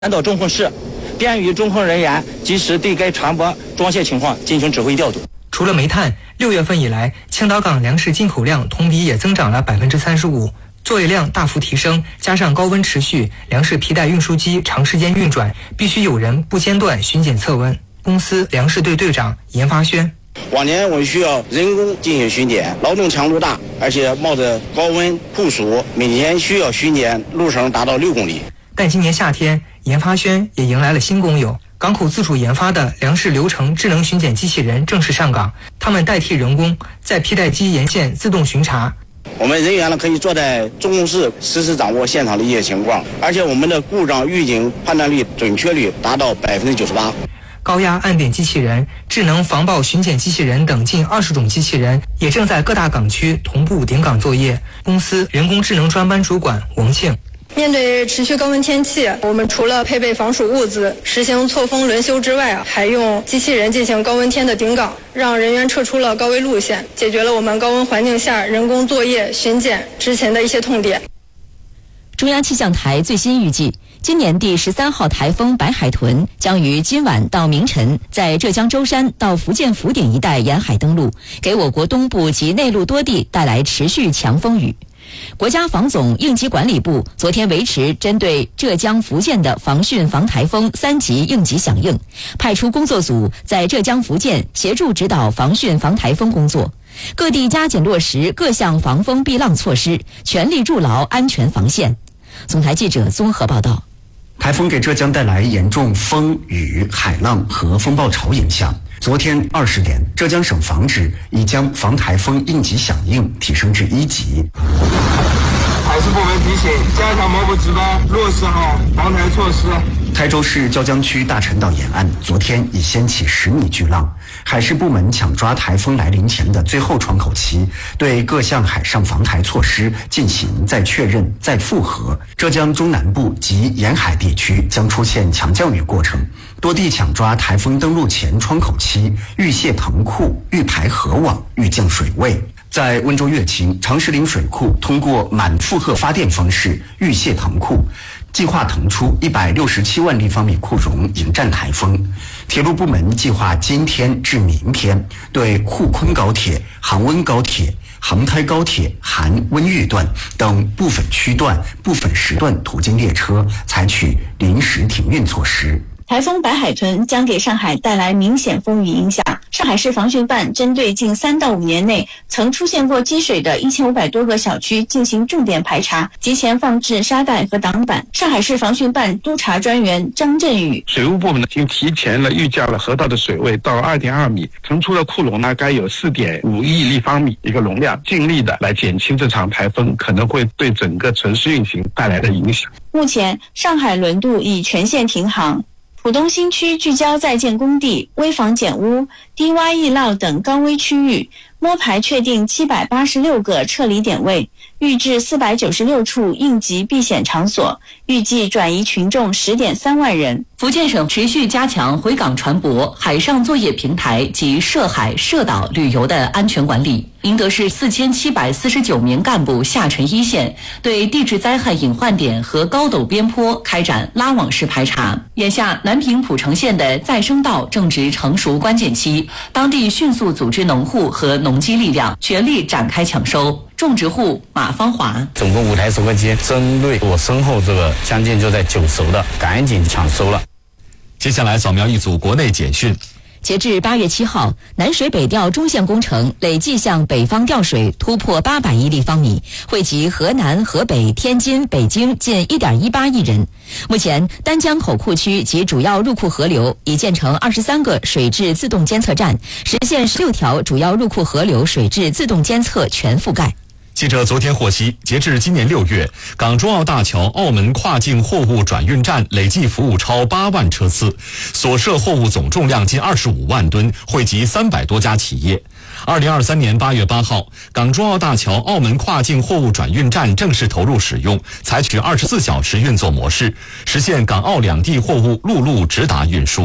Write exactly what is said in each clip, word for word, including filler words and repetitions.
到中控室，便于中控人员及时对该船舶装卸情况进行指挥调度。 除了煤炭，六月份以来，青岛港粮食进口量同比也增长了百分之三十五，作业量大幅提升，加上高温持续，粮食皮带运输机长时间运转，必须有人不间断巡检测温。公司粮食队队长严发轩。 往年我们需要人工进行巡检，劳动强度大，而且冒着高温酷暑，每天需要巡检路程达到六公里。 但今年夏天，严发轩也迎来了新工友，港口自主研发的粮食流程智能巡检机器人正式上岗，他们代替人工在皮带机沿线自动巡查。 我们人员呢可以坐在中控室实时掌握现场的一些情况，而且我们的故障预警判断率准确率达到百分之九十八。 高压按点机器人、智能防爆巡检机器人等近二十种机器人也正在各大港区同步顶岗作业。公司人工智能专班主管王庆。 面对持续高温天气，我们除了配备防暑物资、实行错峰轮休之外啊，还用机器人进行高温天的顶岗，让人员撤出了高危路线，解决了我们高温环境下人工作业巡检之前的一些痛点。 中央气象台最新预计，今年第十三号台风白海豚将于今晚到明晨在浙江舟山到福建福鼎一带沿海登陆，给我国东部及内陆多地带来持续强风雨。国家防总应急管理部昨天维持针对浙江、福建的防汛防台风三级应急响应，派出工作组在浙江、福建协助指导防汛防台风工作，各地加紧落实各项防风避浪措施，全力筑牢安全防线。总台记者综合报道。 台风给浙江带来严重风雨、海浪和风暴潮影响。昨天二十点，浙江省防指已将防台风应急响应提升至一级。 海事部门提醒，加强某部值班，落实好防台措施。 台州市椒江区大陈岛沿岸昨天已掀起十米巨浪，海事部门抢抓台风来临前的最后窗口期，对各项海上防台措施进行再确认、再复核。浙江中南部及沿海地区将出现强降雨过程，多地抢抓台风登陆前窗口期，预泄棚库、预排河网、预降水位。在温州乐清长石岭水库通过满负荷发电方式预泄腾库，计划腾出一百六十七万立方米库容迎战台风。铁路部门计划今天至明天对沪昆高铁、杭温高铁、杭台高铁含温豫段等部分区段、部分时段途经列车采取临时停运措施。 台风白海豚将给上海带来明显风雨影响。上海市防汛办针对近三到五年内曾出现过积水的一千五百多个小区进行重点排查，提前放置沙袋和挡板。上海市防汛办督查专员张振宇： 水务部门呢，已经提前了预降了河道的水位到二点二米，腾出的库容呢，该有四点五亿立方米一个容量，尽力的来减轻这场台风可能会对整个城市运行带来的影响。 目前，上海轮渡已全线停航。浦东新区聚焦在建工地、危房减屋、低洼易涝等高危区域，摸排确定七百八十六个撤离点位，预置四百九十六处应急避险场所，预计转移群众十点三万人。 福建省持续加强回港船舶、海上作业平台及涉海涉岛旅游的安全管理。宁德市四千七百四十九名干部下沉一线，对地质灾害隐患点和高陡边坡开展拉网式排查。眼下，南平蒲城县的再生稻正值成熟关键期，当地迅速组织农户和农机力量，全力展开抢收。种植户马芳华： 总共五台收割机，针对我身后这个将近就在九熟的，赶紧抢收了。 接下来扫描一组国内简讯。 截至八月七号，南水北调中线工程累计向北方调水突破八百亿立方米，惠及河南、河北、天津、北京近 一点一八亿人。目前，丹江口库区及主要入库河流已建成二十三个水质自动监测站，实现十六条主要入库河流水质自动监测全覆盖。 记者昨天获悉，截至今年六月，港珠澳大桥澳门跨境货物转运站累计服务超八万车次，所涉货物总重量近二十五万吨，惠及三百多家企业。二零二三年八月八号，港珠澳大桥澳门跨境货物转运站正式投入使用，采取二十四小时运作模式，实现港澳两地货物陆路直达运输。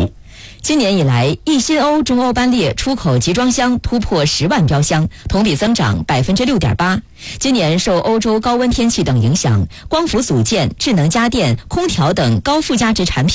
今年以来，一新欧中欧班列出口集装箱突破十万标箱，同比增长百分之六点八。今年受欧洲高温天气等影响，光伏组件、智能家电、空调等高附加值产品